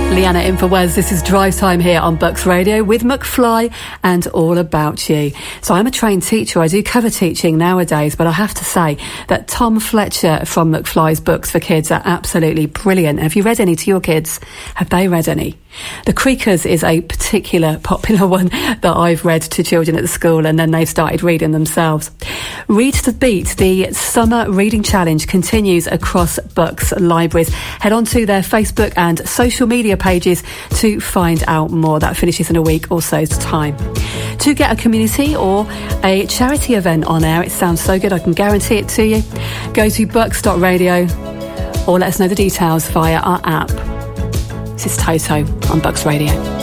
Leanna in for Wes. This is Drive Time here on Bucks Radio with McFly and All About You. So I'm a trained teacher. I do cover teaching nowadays, but I have to say that Tom Fletcher from McFly's books for kids are absolutely brilliant. Have you read any to your kids? Have they read any? The Creakers is a particular popular one that I've read to children at the school, and then they've started reading themselves. Read to Beat, the Summer Reading Challenge, continues across Bucks libraries. Head on to their Facebook and social media pages to find out more. That finishes in a week or so's time. To get a community or a charity event on air, it sounds so good, I can guarantee it to you. Go to bucks.radio or let us know the details via our app. This is Toto on Bucks Radio.